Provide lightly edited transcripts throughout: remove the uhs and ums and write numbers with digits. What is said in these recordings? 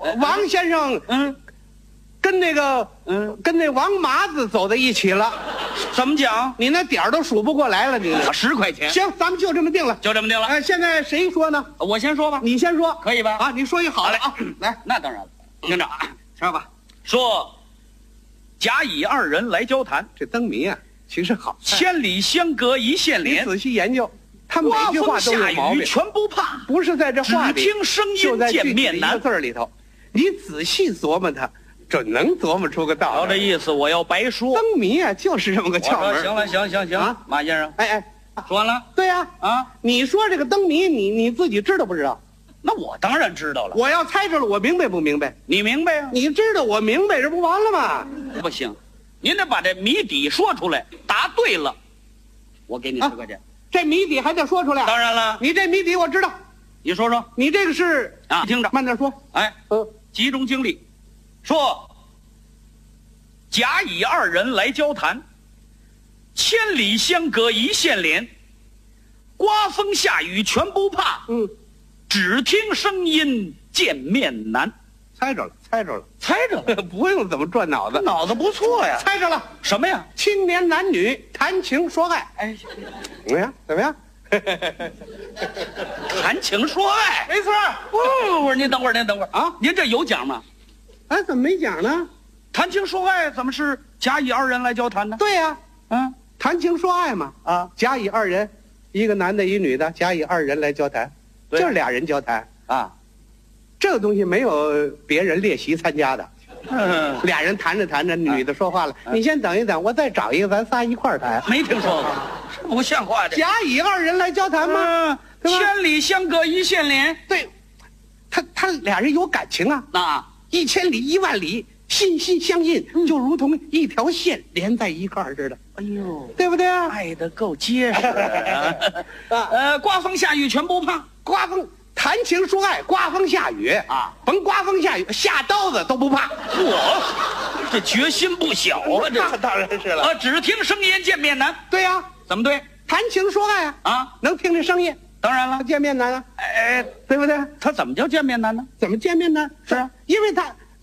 王先生，跟那个，跟那王麻子走在一起了。 怎么讲？ 你那点儿都数不过来了，你 10块钱。 行，咱们就这么定了， 就这么定了。 哎，现在谁说呢？ 我先说吧。 你先说， 可以吧？ 啊，你说一好的啊，来， 那当然了。听着啊， 说吧。 说，甲乙2人来交谈， 这灯谜啊，其实好， 千里相隔一线你连， 仔细研究，他每句话都有毛病， 刮风下雨全不怕， 不是在这话里， 只听声音就在见面难句子一个字儿里头，你仔细琢磨它，准能琢磨出个道理。 瞧这意思，我要白说。 灯谜啊，就是这么个窍门。 行了，行啊， 马先生， 哎， 说完了对呀， 啊？ 你说这个灯谜，你自己知道不知道？ 那我当然知道了。 我要猜着了，我明白不明白？ 你明白呀？ 你知道我明白，这不完了吗？ 不行，您得把这谜底说出来，答对了，我给你10块钱。 这谜底还得说出来。 当然了， 你这谜底我知道， 你说说你这个是啊，听着， 慢点说。 哎，集中精力，说甲乙2人来交谈，千里相隔一线连，刮风下雨全不怕，只听声音见面难。 猜着了，猜着了， 猜着了， 不用怎么转脑子， 脑子不错呀。 猜着了， 什么呀？ 青年男女谈情说爱。 哎， 怎么样？怎么样？ 谈情说爱， 没错。 不是，您等会儿啊！ 您这有奖吗？ 哎，怎么没讲呢？ 谈情说爱怎么是甲乙2人来交谈呢？ 对呀，谈情说爱嘛， 啊， 甲乙2人，一个男的，一女的，甲乙2人来交谈，就是俩人交谈啊。 这个东西没有别人列席参加的，俩人谈着谈着，女的说话了，你先等一等，我再找一个，咱仨一块儿谈。 没听说过，这不像话这。 甲乙2人来交谈吗？ 千里相隔一线连。 对，他俩人有感情啊， 那 1000里1万里，心心相印，就如同一条线连在一块儿似的。 哎呦， 对不对啊？ 爱得够结实啊！刮风下雨全不怕， 刮风谈情说爱，刮风下雨啊， 甭刮风下雨，下刀子都不怕。 我这决心不小啊！这当然是了。 只听声音见面难。 对呀， 怎么对？ 谈情说爱啊，能听这声音。 当然了， 见面难啊，对不对？ 他怎么叫见面难呢？ 怎么见面难？是啊，因为他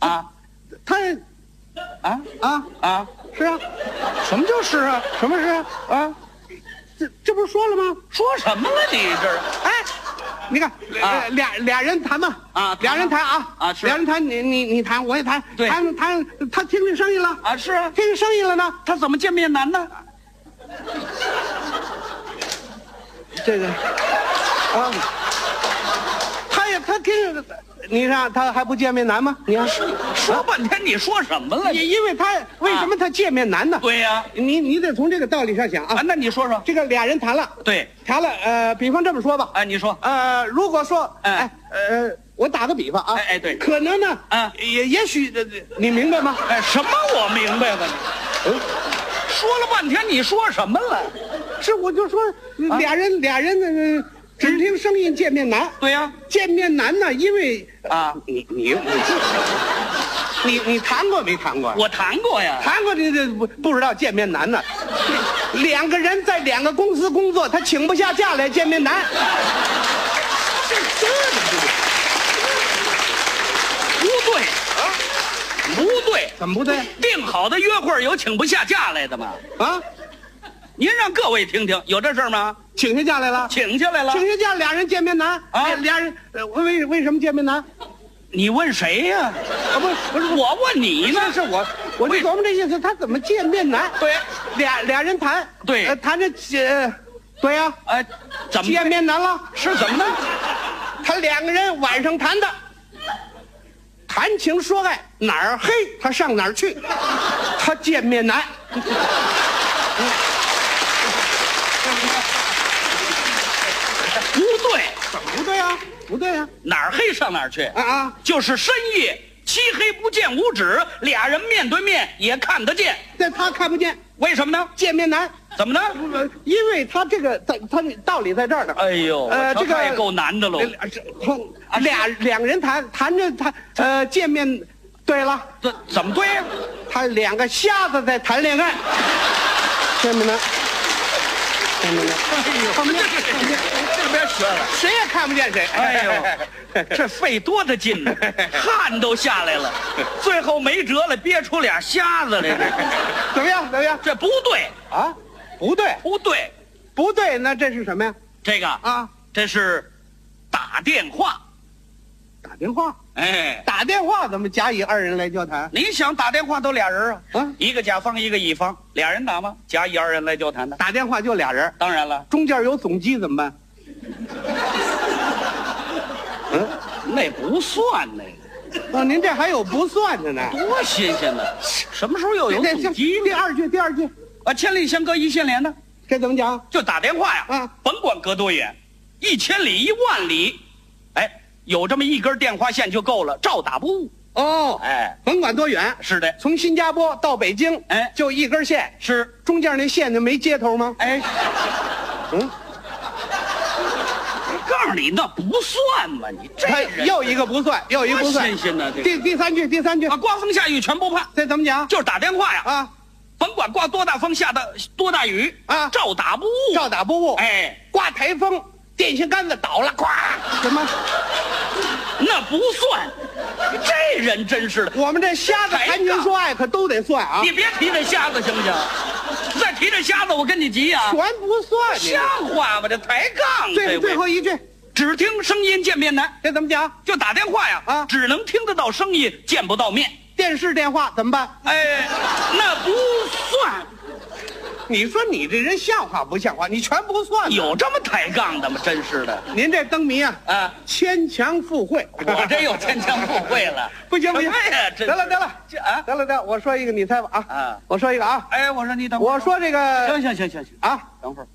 是啊， 什么就是啊？ 什么是啊？这不是说了吗？ 说什么了你这？ 哎，你看俩人谈嘛啊， 俩人谈啊， 是俩人谈，你谈我也谈， 对， 谈他听见声音了啊，是啊， 听见声音了呢， 他怎么见面难呢？ 这个啊，他听，你看他还不见面难吗？你看说半天你说什么了？ 因为他为什么他见面难呢？ 对呀， 你得从这个道理上想啊。 那你说说， 这个俩人谈了， 对， 谈了，比方这么说吧， 你说， 如果说，我打个比方啊， 对， 可能呢，也许你明白吗？ 什么我明白了？说了半天你说什么了？ 是我就说俩人只听声音见面难。 对呀， 见面难呢，因为你谈过没谈过？ 我谈过呀， 谈过这不知道见面难呢。两个人在2个公司工作，他请不下假来，见面难。 不对啊，不对， 怎么不对？ 定好的约会有请不下假来的吗？ 啊， 您让各位听听，有这事儿吗？ 请下假来了， 请下来了， 请下假，俩人见面难啊， 俩人为什么见面难？ 你问谁呀？不是我问你呢， 是我就琢磨这意思，他怎么见面难？ 对， 俩人谈， 对， 谈着对呀， 怎么见面难了？ 是怎么呢？ 他2个人晚上谈的，谈情说爱，哪儿黑他上哪儿去，他见面难。 不对， 怎么不对啊？不对啊， 哪儿黑上哪儿去就是深夜漆黑不见五指，俩人面对面也看得见， 但他看不见， 为什么呢？ 见面难。 怎么呢？ 因为他这个他道理在这儿呢。 哎呦，这个也够难的喽。 两个人谈着他见面，对了， 怎么对呀？ 他2个瞎子在谈恋爱，见面难，见面难。 哎呦， 别学了， 谁也看不见谁。 哎呦，这费多大劲呢，汗都下来了，最后没辙了，憋出俩瞎子来。 怎么样？怎么样？ 这不对啊？不对， 不对， 不对，那这是什么呀？ 这个啊， 这是打电话。 打电话。 哎， 打电话怎么甲乙二人来交谈？ 你想打电话都俩人啊？ 啊， 一个甲方一个乙方，俩人打吗？甲乙二人来交谈的。 打电话就俩人， 当然了， 中间有总机怎么办？ 那不算那个。 您这还有不算的呢？ 多新鲜呢！什么时候又有总机？ 第二句，第二句啊，千里相隔一线连呢？ 这怎么讲？ 就打电话呀， 啊， 甭管隔多远，1000里10000里，哎，有这么一根电话线就够了，照打不误。 哦， 哎， 甭管多远， 是的， 从新加坡到北京， 哎， 就一根线， 是中间那线就没接头吗？ 哎，告诉你那不算嘛，你这人又一个不算，又一个不算， 新鲜呢。 第三句，第三句啊，刮风下雨全不怕， 这怎么讲？ 就是打电话呀， 啊， 甭管刮多大风下的多大雨啊， 照打不误， 照打不误。 哎， 刮台风，电线杆子倒了，咵，什么？ 那不算。这人真是的， 我们这瞎子谈情说爱可都得算啊！ 你别提这瞎子行不行？再提这瞎子，我跟你急呀！ 全不算， 像话吗？这抬杠。 最后一句， 只听声音见面难， 这怎么讲？ 就打电话呀， 啊， 只能听得到声音，见不到面。 电视电话怎么办？ 哎，那不算。 你说你这人像话不像话？你全不算。 有这么抬杠的吗？真是的。 您这灯谜啊， 啊， 牵强附会。 我这又牵强附会了。 不行不行， 得了， 这啊， 得了，我说一个，你猜吧啊。 啊， 我说一个啊。 哎，我说你等会儿。 我说这个。 行啊， 等会儿。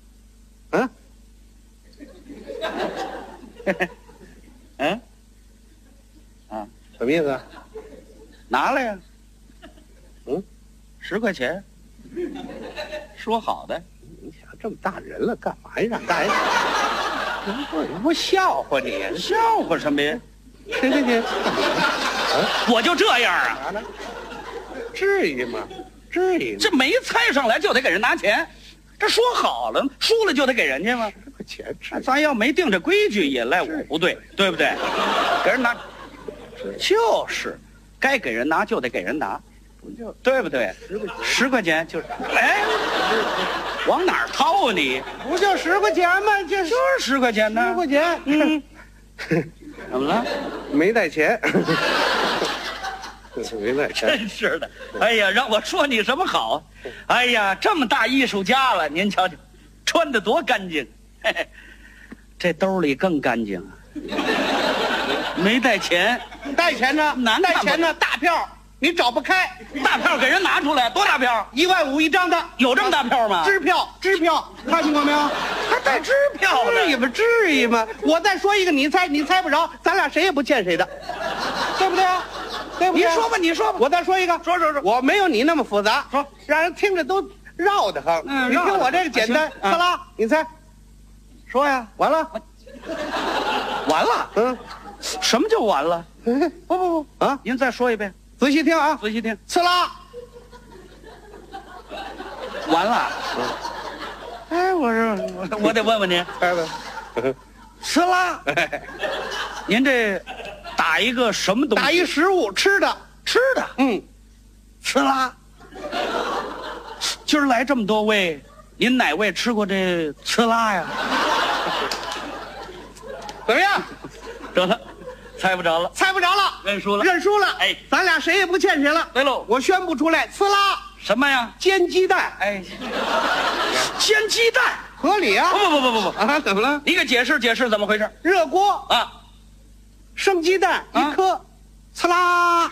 什么意思？ 拿来呀。10块钱。说好的。 你想这么大人了，干嘛呀？让大人不笑话你？ 笑话什么呀？ 这， 我就这样啊？ 至于吗？至于吗？ 这没猜上来就得给人拿钱，这说好了，输了就得给人家吗 10块钱， 咱要没定这规矩，也赖我不对，对不对？给人拿，就是该给人拿就得给人拿，不就对不对？10块钱就是，哎，往哪儿掏啊你？ 不就10块钱吗？就是 10块钱呢。 10块钱， 怎么了？ 没带钱。没带钱， 真是的！哎呀，让我说你什么好？哎呀，这么大艺术家了，您瞧瞧，穿得多干净，嘿嘿，这兜里更干净啊！没带钱， 带钱呢？带钱呢？大票你找不开， 大票给人拿出来，多大票 ？15000一张的， 有这么大票吗？ 支票，看见过没有？ 还带支票呢？ 至于吗？我再说一个，你猜不着，咱俩谁也不欠谁的，对不对啊？对不对？ 你说吧， 我再说一个， 说， 我没有你那么复杂， 说， 让人听着都绕得慌。你听我这个简单， 萨拉，你猜， 说呀， 完了， 什么就完了？ 不啊！ 您再说一遍， 仔细听啊， 仔细听， 刺啦， 完了。哎，我得问问您，刺啦，您这打一个什么东西？ 打一食物，吃的， 刺啦。今儿来这么多位，您哪位吃过这刺啦呀？ 怎么样？ 得了，猜不着了，认输了。哎， 咱俩谁也不欠谁了。 对喽， 我宣布出来，刺啦， 什么呀？ 煎鸡蛋。 哎，煎鸡蛋合理啊？ 不啊！怎么了？ 你给解释怎么回事？ 热锅啊， 生鸡蛋1颗，刺啦。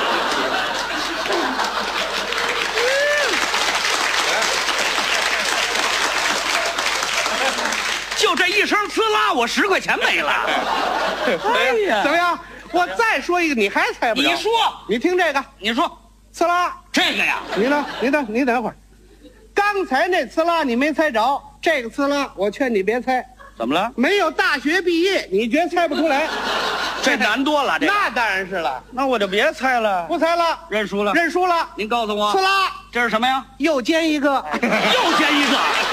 就这一声呲啦，我10块钱没了。哎呀， 怎么样？我再说一个，你还猜不着？ 你说， 你听这个， 你说， 呲啦， 这个呀？ 你呢？你等会儿。刚才那呲啦你没猜着，这个呲啦我劝你别猜。 怎么了？ 没有大学毕业，你绝猜不出来。 这难多了，这那当然是了。 那我就别猜了， 不猜了， 认输了。 认输了。 您告诉我， 呲啦， 这是什么呀？ 又煎一个， 又煎一个。